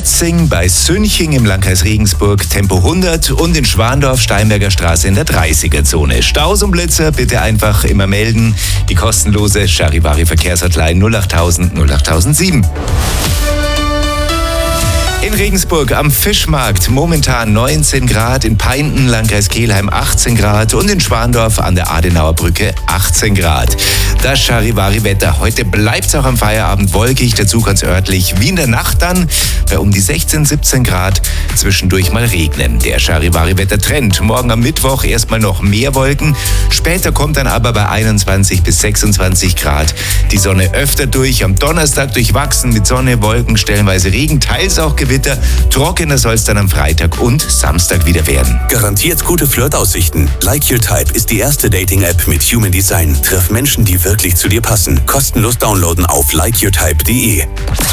Metzing bei Sünching im Landkreis Regensburg Tempo 100 und in Schwandorf Steinberger Straße in der 30er-Zone. Staus und Blitzer bitte einfach immer melden. Die kostenlose Charivari-Verkehrshotline 08000 08007. In Regensburg am Fischmarkt momentan 19 Grad, in Peinten, Landkreis Kelheim 18 Grad und in Schwandorf an der Adenauer Brücke 18 Grad. Das Charivari-Wetter. Heute bleibt es auch am Feierabend wolkig, dazu kann es örtlich wie in der Nacht dann bei um die 16, 17 Grad zwischendurch mal regnen. Der Charivari-Wetter-Trend. Morgen am Mittwoch erstmal noch mehr Wolken, später kommt dann aber bei 21 bis 26 Grad die Sonne öfter durch. Am Donnerstag durchwachsen mit Sonne, Wolken, stellenweise Regen, teils auch Gewitter. Trockener soll es dann am Freitag und Samstag wieder werden. Garantiert gute Flirtaussichten. Like Your Type ist die erste Dating-App mit Human Design. Triff Menschen, die wirklich zu dir passen. Kostenlos downloaden auf likeyourtype.de.